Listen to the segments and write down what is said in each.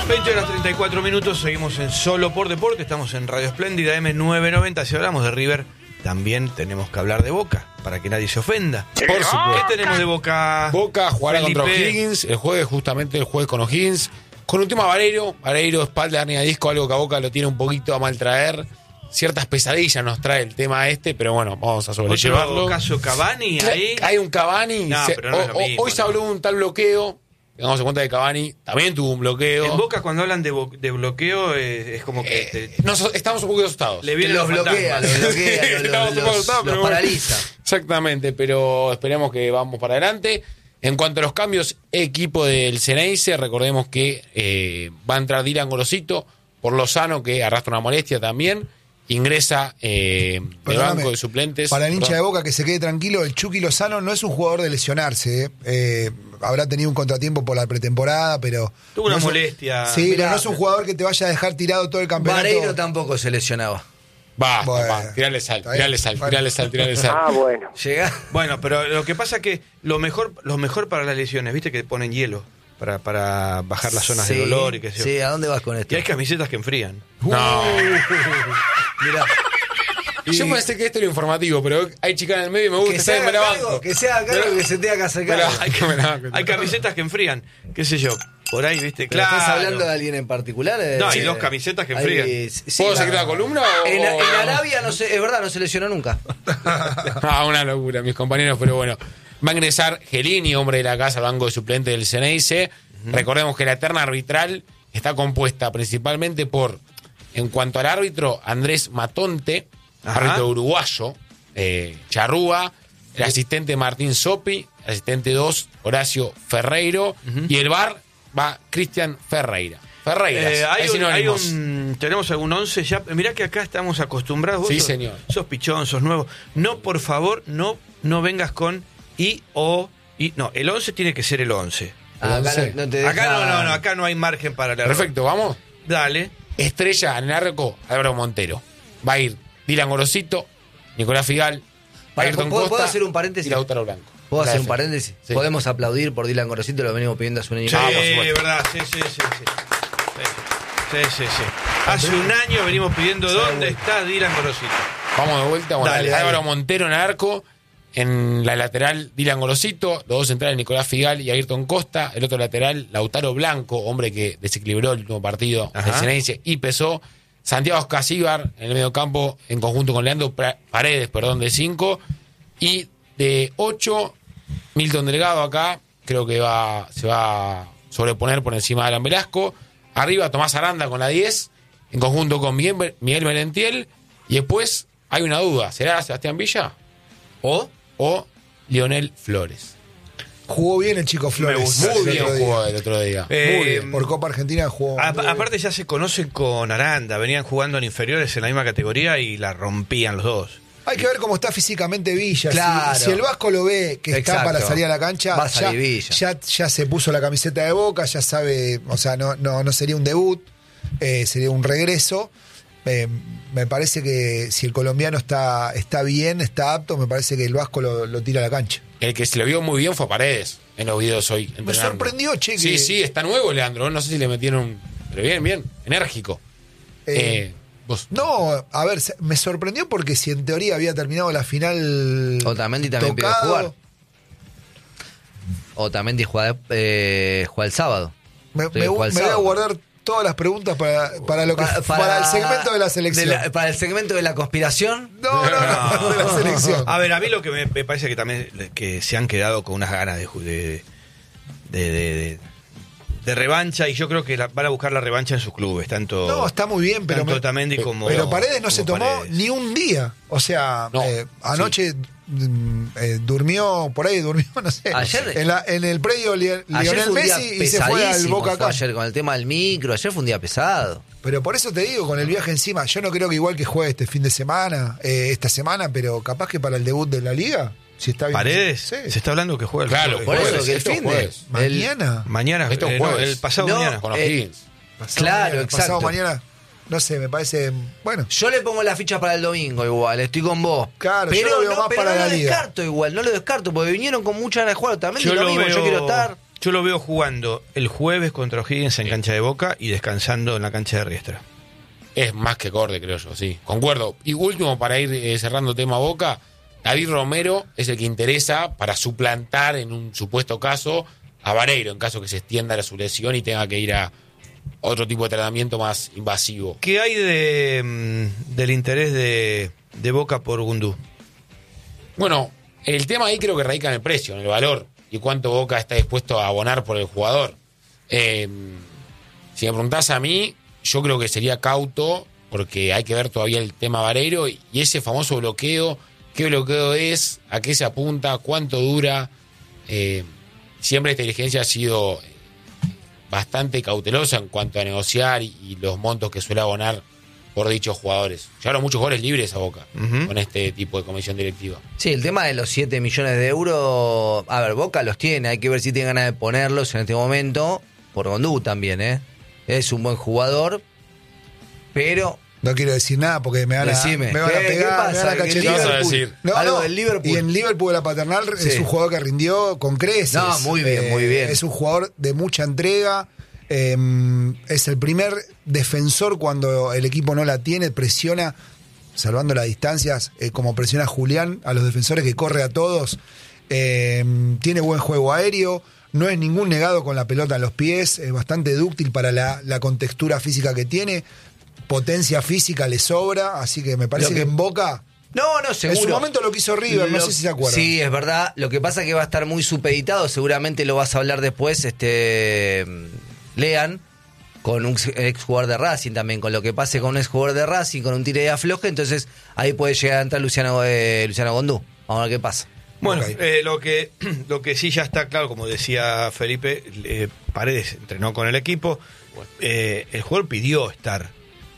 20 horas 34 minutos, seguimos en Solo por Deporte, estamos en Radio Espléndida M990. Si hablamos de River, también tenemos que hablar de Boca, para que nadie se ofenda. Por supuesto. ¿Qué tenemos de Boca? Boca jugará Felipe? contra O'Higgins, justamente el jueves con O'Higgins, con un tema Vareiro, espalda, hernia de disco, algo que a Boca lo tiene un poquito a maltraer. Ciertas pesadillas nos trae el tema pero bueno, vamos a sobrellevarlo. ¿Otro caso Cavani ahí? Hay un Cavani, No, pero no es lo mismo, hoy se habló de un tal bloqueo. Tengamos en cuenta que Cavani también tuvo un bloqueo. En Boca cuando hablan de bloqueo es como que... Estamos un poco asustados. le vienen Los bloquea, los paraliza. Exactamente, pero esperemos que vamos para adelante. En cuanto a los cambios, equipo del Ceneice, recordemos que va a entrar Dylan Gorosito por Lozano, que arrastra una molestia también. Ingresa de banco de suplentes. Para el hincha de Boca que se quede tranquilo, el Chucky Lozano no es un jugador de lesionarse. Habrá tenido un contratiempo por la pretemporada, pero... Tuvo una no molestia. Sí, Mirá, pero no es un jugador que te vaya a dejar tirado todo el campeonato. Vareiro tampoco se lesionaba. Va, tirale sal. Ah, bueno. Llega. Bueno, pero lo que pasa es que lo mejor para las lesiones, viste que ponen hielo para bajar las zonas de dolor y qué sé yo. Sí, ¿a dónde vas con esto? Y hay camisetas que enfrían. No. Mirá. Yo pensé que esto era informativo, pero hay chica en el medio y me gusta. Que sea me la cargo, banco. que sea cargo, que se tenga que acercar. Hay camisetas que enfrían, qué sé yo. Por ahí, viste, ¿Pero claro. ¿Estás hablando de alguien en particular? No, hay dos camisetas que enfrían. Sí, ¿Puedo seguir la columna o...? En Arabia, no sé, es verdad, no se lesionó nunca. Una locura, mis compañeros, pero bueno. Va a ingresar Gelini, hombre de la casa, al banco de suplente del Ceneice. Recordemos que la terna arbitral está compuesta principalmente por, en cuanto al árbitro, Andrés Matonte, árbitro uruguayo, Charrúa, el asistente Martín Sopi, el asistente 2, Horacio Ferreiro, y el VAR va Cristian Ferreira. Tenemos algún 11 ya. Mirá que acá estamos acostumbrados. Vos señor. Sos pichón, sos nuevo. No, por favor, no vengas con no, el 11 tiene que ser el 11. Acá no hay margen para el error. Perfecto, vamos. Dale. Estrella en el arco, Álvaro Montero. Va a ir Dylan Gorosito, Nicolás Figal, Ayrton Costa. ¿Puedo hacer un paréntesis? Y Lautaro Blanco. ¿Puedo hacer un paréntesis? Sí. Podemos aplaudir por Dylan Gorosito, lo venimos pidiendo hace un año. Sí, por supuesto. verdad, sí. Hace un año venimos pidiendo dónde está Dylan Gorosito. Vamos de vuelta. Bueno, Dale. Álvaro Montero en el arco. En la lateral, Dylan Gorosito. Los dos centrales, Nicolás Figal y Ayrton Costa. El otro lateral, Lautaro Blanco, hombre que desequilibró el último partido del Ceneice y pesó. Santiago Escasíbar en el mediocampo en conjunto con Leandro Paredes, de 5. Y de 8, Milton Delgado acá. Creo que se va a sobreponer por encima de Alan Velasco. Arriba, Tomás Aranda con la 10. En conjunto con Miguel Merentiel. Y después hay una duda. ¿Será Sebastián Villa? ¿O Lionel Flores? Jugó bien el chico Flores. Muy bien jugó el otro día. Muy bien. Por Copa Argentina jugó. Aparte ya se conocen con Aranda. Venían jugando en inferiores en la misma categoría y la rompían los dos. Hay que ver cómo está físicamente Villa. Claro. Si el Vasco lo ve que está Exacto. para salir a la cancha, Va a salir Villa. ya se puso la camiseta de Boca, ya sabe, o sea, no sería un debut, sería un regreso. Me parece que si el colombiano está bien, está apto, me parece que el Vasco lo tira a la cancha. El que se lo vio muy bien fue Paredes en los videos hoy. Me sorprendió, che. Sí, está nuevo, Leandro. No sé si le metieron. Pero bien, enérgico. ¿Vos? No, a ver, me sorprendió porque si en teoría había terminado la final. Otamendi también pidió jugar. Otamendi juega el sábado. Me voy a guardar todas las preguntas para el segmento de la selección. Para el segmento de la conspiración. No, de la selección. A ver, a mí lo que me parece que también que se han quedado con unas ganas de revancha, y yo creo que van a buscar la revancha en sus clubes, tanto. No, está muy bien, pero Otamendi como. Pero Paredes no se tomó Paredes. ni un día. O sea, No, anoche durmió, no sé. Ayer, en el predio ayer Lionel fue un día Messi y se fue al Boca acá. Ayer con el tema del micro, ayer fue un día pesado. Pero por eso te digo, con el viaje encima, yo no creo que igual que juegue este fin de semana, esta semana, pero capaz que para el debut de la Liga, si está bien. ¿Paredes? Sí. Se está hablando que juega el Claro, Por jueves, eso que el esto fin de. jueves. Mañana. Mañana, jueves. el pasado No, mañana. Con los Higgins. Claro, Pasado exacto. mañana, no sé, me parece. Bueno. Yo le pongo la ficha para el domingo igual, estoy con vos. Claro, pero yo lo veo más pero para no la lo Liga. descarto igual, no lo descarto, porque vinieron con mucha ganas de jugar también. Yo Y lo lo mismo, yo veo- quiero estar. Yo lo veo jugando el jueves contra O'Higgins en cancha de Boca y descansando en la cancha de Riestra. Es más que acorde, creo yo, sí. Concuerdo. Y último, para ir cerrando tema Boca, David Romero es el que interesa para suplantar en un supuesto caso a Vareiro, en caso que se extienda su lesión y tenga que ir a otro tipo de tratamiento más invasivo. ¿Qué hay del interés de Boca por Gundú? Bueno, el tema ahí creo que radica en el precio, en el valor y cuánto Boca está dispuesto a abonar por el jugador. Si me preguntás a mí, yo creo que sería cauto porque hay que ver todavía el tema Vareiro y ese famoso bloqueo. ¿Qué bloqueo es? ¿A qué se apunta? ¿Cuánto dura? Siempre esta dirigencia ha sido bastante cautelosa en cuanto a negociar y los montos que suele abonar por dichos jugadores. Llegaron muchos jugadores libres a Boca con este tipo de comisión directiva. Sí, el tema de los 7 millones de euros, a ver, Boca los tiene, hay que ver si tiene ganas de ponerlos en este momento, por Gondú también, es un buen jugador, pero... No quiero decir nada porque me van a pegar, me van a cachetear. Algo del Liverpool. Y en Liverpool la Paternal es un jugador que rindió con creces. No, muy bien, muy bien. Es un jugador de mucha entrega. Es el primer defensor cuando el equipo no la tiene, presiona, salvando las distancias, como presiona Julián a los defensores, que corre a todos. Tiene buen juego aéreo. No es ningún negado con la pelota en los pies. Es bastante dúctil para la contextura física que tiene. Potencia física le sobra, así que me parece que en Boca... No, seguro. En su momento lo quiso River, no sé si se acuerdan. Sí, es verdad. Lo que pasa es que va a estar muy supeditado, seguramente lo vas a hablar después, Lean, con un ex jugador de Racing también, con lo que pase con un ex jugador de Racing, con un tire de afloje, entonces ahí puede llegar a entrar Luciano Gondú. Vamos a ver qué pasa. Bueno, lo que sí ya está claro, como decía Felipe, Paredes entrenó con el equipo, el jugador pidió estar.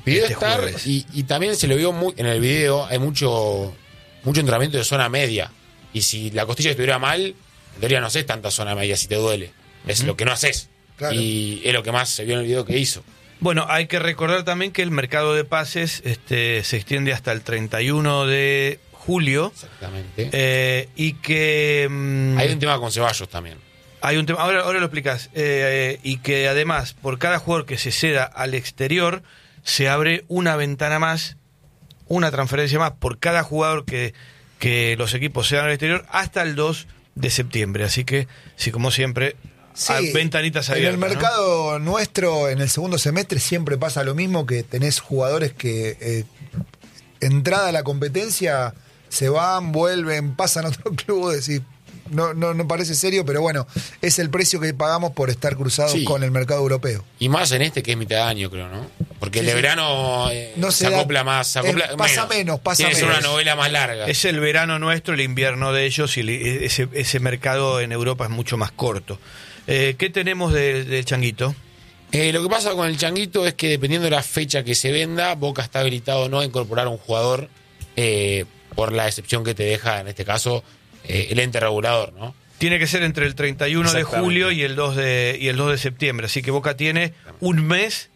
Y también se lo vio en el video, hay mucho entrenamiento de zona media. Y si la costilla estuviera mal, en teoría no haces tanta zona media si te duele. Es lo que no haces. Claro. Y es lo que más se vio en el video que hizo. Bueno, hay que recordar también que el mercado de pases se extiende hasta el 31 de julio. Exactamente. Y que... hay un tema con Ceballos también. Hay un tema, ahora lo explicás. Y que además, por cada jugador que se ceda al exterior, se abre una ventana más, una transferencia más por cada jugador que los equipos cedan al exterior hasta el 2 de septiembre. Así que, sí, como siempre, ventanitas abiertas. En el mercado nuestro, en el segundo semestre, siempre pasa lo mismo, que tenés jugadores que entrada a la competencia se van, vuelven, pasan a otro club, decís... No parece serio, pero bueno, es el precio que pagamos por estar cruzados con el mercado europeo. Y más en que es mitad de año, creo, ¿no? Porque el de verano no se acopla más, pasa menos. Tiene que ser una novela más larga. Es el verano nuestro, el invierno de ellos, y ese mercado en Europa es mucho más corto. ¿Qué tenemos del Changuito? Lo que pasa con el Changuito es que dependiendo de la fecha que se venda, Boca está habilitado o no a incorporar a un jugador por la excepción que te deja, en este caso, el ente regulador, ¿no? Tiene que ser entre el 31 de julio y el 2 de septiembre, así que Boca tiene un mes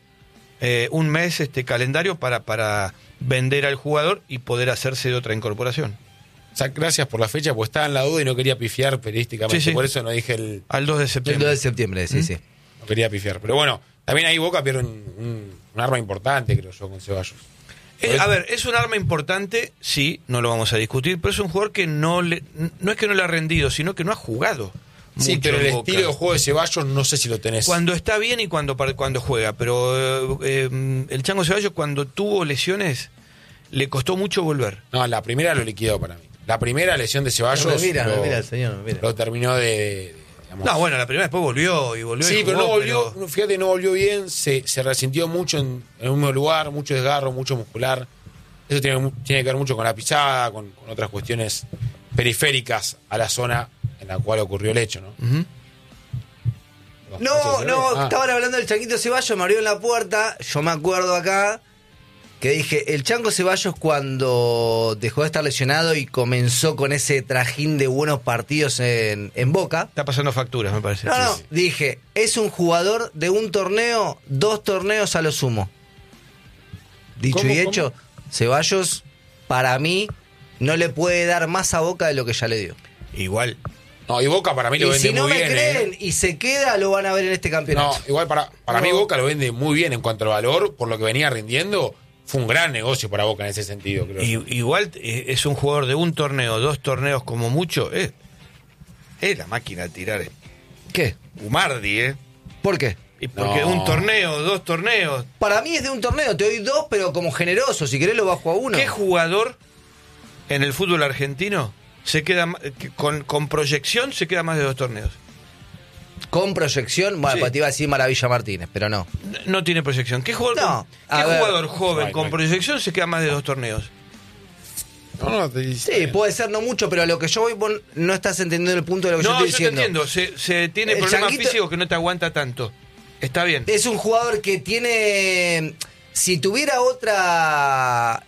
calendario para vender al jugador y poder hacerse de otra incorporación. O sea, gracias por la fecha, pues estaba en la duda y no quería pifiar periodísticamente, sí. Por eso no dije al 2 de septiembre. El 2 de septiembre, sí. No quería pifiar, pero bueno, también ahí Boca pierde un arma importante, creo yo, con Ceballos. A ver, es un arma importante, sí, no lo vamos a discutir, pero es un jugador que no es que no le ha rendido, sino que no ha jugado. Sí, pero el estilo de juego de Ceballos no sé si lo tenés. Cuando está bien y cuando juega, pero el Chango Ceballos cuando tuvo lesiones le costó mucho volver. No, la primera lo liquidó para mí. La primera lesión de Ceballos lo terminó de no, bueno, la primera después volvió. Sí, y jugó, pero no volvió, fíjate, no volvió bien, se resintió mucho en un mismo lugar, mucho desgarro, mucho muscular. Eso tiene que ver mucho con la pisada, con otras cuestiones periféricas a la zona en la cual ocurrió el hecho, ¿no? Uh-huh. Estaban hablando del Changuito Ceballos, me abrió en la puerta, yo me acuerdo acá que dije, el Chango Ceballos cuando dejó de estar lesionado y comenzó con ese trajín de buenos partidos en Boca. Está pasando facturas, me parece. No, dije, es un jugador de un torneo, 2 torneos a lo sumo. Dicho y hecho, Ceballos, para mí, no le puede dar más a Boca de lo que ya le dio. Igual, No, y Boca para mí lo vende muy bien. Si no me creen y se queda, lo van a ver en este campeonato. No, igual para mí Boca lo vende muy bien en cuanto al valor, por lo que venía rindiendo. Fue un gran negocio para Boca en ese sentido, creo. Igual es un jugador de un torneo, 2 torneos como mucho. Es la máquina de tirar. ¿Qué? Umardi, ¿Por qué? Y porque un torneo, 2 torneos. Para mí es de un torneo, te doy 2, pero como generoso. Si querés lo bajo a 1. ¿Qué jugador en el fútbol argentino se queda con proyección se queda más de 2 torneos? Con proyección, bueno, Sí. pues te iba a decir Maravilla Martínez, pero no. No tiene proyección. ¿Qué jugador, jugador joven con proyección se queda más de 2 torneos? Sí, puede ser no mucho, pero a lo que yo voy, vos no estás entendiendo el punto de lo que yo estoy diciendo. No, yo te entiendo. Se tiene problemas físicos que no te aguanta tanto. Está bien. Es un jugador que tiene... Si tuviera otra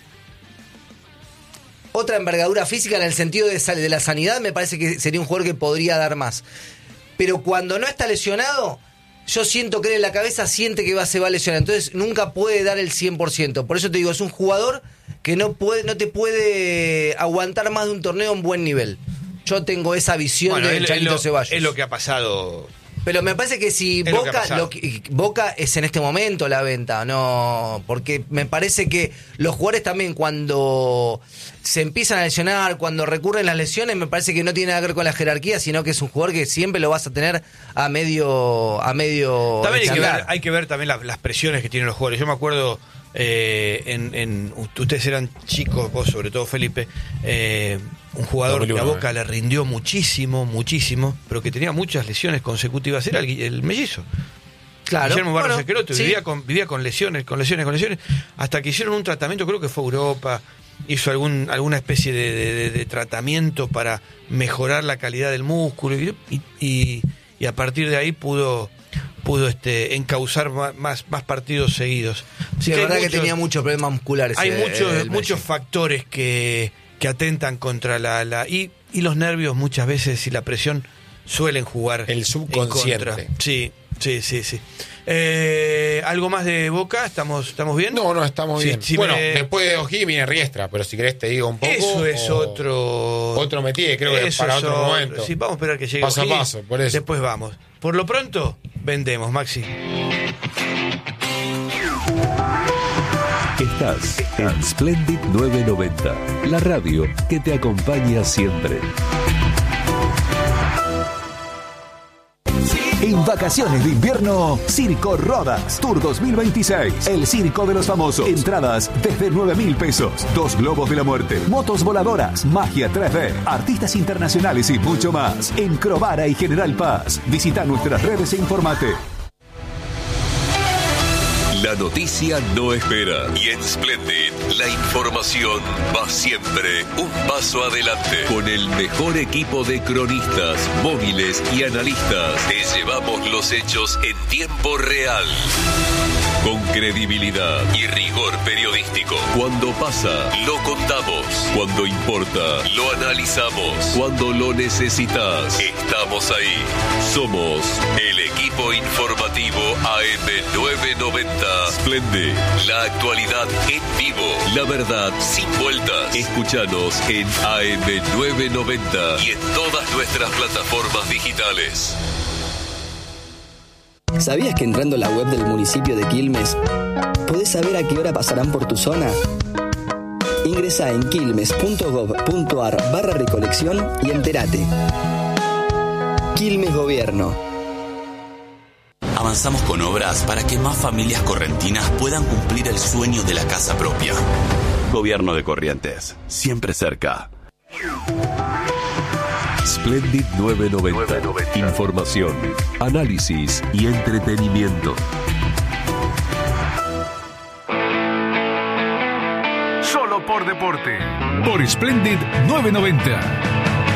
envergadura física en el sentido de la sanidad, me parece que sería un jugador que podría dar más. Pero cuando no está lesionado, yo siento que él en la cabeza siente que se va a lesionar. Entonces nunca puede dar el 100%. Por eso te digo, es un jugador que no te puede aguantar más de un torneo en buen nivel. Yo tengo esa visión de Changuito Ceballos. Es lo que ha pasado. Pero me parece que si Boca es en este momento la venta, no, porque me parece que los jugadores también cuando se empiezan a lesionar, cuando recurren las lesiones, me parece que no tiene nada que ver con la jerarquía, sino que es un jugador que siempre lo vas a tener a medio. También hay que ver también las presiones que tienen los jugadores. Yo me acuerdo ustedes eran chicos, vos sobre todo Felipe, un jugador que a Boca le rindió muchísimo, pero que tenía muchas lesiones consecutivas, era el mellizo. Claro. Guillermo Barros Esqueloto, sí. vivía con lesiones, hasta que hicieron un tratamiento, creo que fue Europa, hizo alguna especie de tratamiento para mejorar la calidad del músculo y a partir de ahí pudo encauzar más partidos seguidos. Sí, la verdad que tenía muchos problemas musculares. Hay muchos factores que atentan contra y los nervios muchas veces y la presión suelen jugar el subconsciente. En contra. Sí. ¿Algo más de Boca? ¿Estamos bien? No, estamos bien. Bueno, después de O'Higgins viene Riestra, pero si querés te digo un poco. Eso es otro métier, creo que para otro momento. Sí, vamos a esperar que llegue paso O'Higgins. A paso, por eso. Después vamos. Por lo pronto, vendemos, Maxi. Estás en Splendid 990, la radio que te acompaña siempre. En vacaciones de invierno, Circo Rodas Tour 2026. El circo de los famosos. Entradas desde 9.000 pesos. 2 globos de la muerte. Motos voladoras. Magia 3D. Artistas internacionales y mucho más. En Crovara y General Paz. Visita nuestras redes e informate. La noticia no espera y en Splendid la información va siempre un paso adelante. Con el mejor equipo de cronistas, móviles y analistas, te llevamos los hechos en tiempo real. Con credibilidad y rigor periodístico. Cuando pasa, lo contamos. Cuando importa, lo analizamos. Cuando lo necesitas, estamos ahí. Somos el equipo informativo AM990. Splendid, la actualidad en vivo. La verdad sin vueltas. Escúchanos en AM990 y en todas nuestras plataformas digitales. ¿Sabías que entrando a la web del municipio de Quilmes podés saber a qué hora pasarán por tu zona? Ingresá en quilmes.gov.ar/recolección y entérate. Quilmes Gobierno. Avanzamos con obras para que más familias correntinas puedan cumplir el sueño de la casa propia. Gobierno de Corrientes, siempre cerca. Splendid 990. Información, análisis y entretenimiento. Solo por deporte. Por Splendid 990.